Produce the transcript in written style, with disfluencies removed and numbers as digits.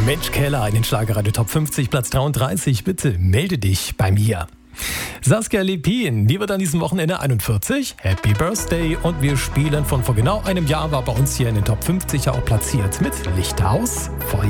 Mensch Keller in den Schlagerradio Top 50, Platz 33. Bitte melde dich bei mir. Saskia Lepin, die wird an diesem Wochenende 41. Happy Birthday. Und wir spielen von vor genau einem Jahr, war bei uns hier in den Top 50 ja auch platziert mit Lichthaus.